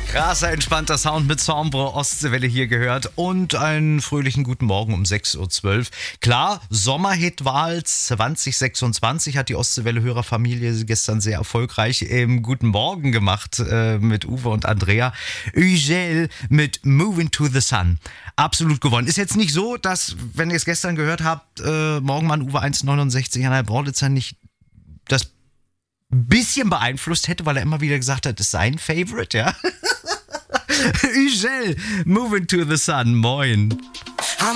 Krasser, entspannter Sound mit Sombre, Ostseewelle hier gehört und einen fröhlichen guten Morgen um 6.12 Uhr. Klar, Sommerhitwahl 2026 hat die Ostseewelle-Hörerfamilie gestern sehr erfolgreich im Guten Morgen gemacht mit Uwe und Andrea. Ugel mit Moving to the Sun. Absolut gewonnen. Ist jetzt nicht so, dass, wenn ihr es gestern gehört habt, Morgenmann Uwe 1,69 an der Borditzer nicht das bisschen beeinflusst hätte, weil er immer wieder gesagt hat, ist sein Favorite, ja? Ugel, Moving to the Sun, moin.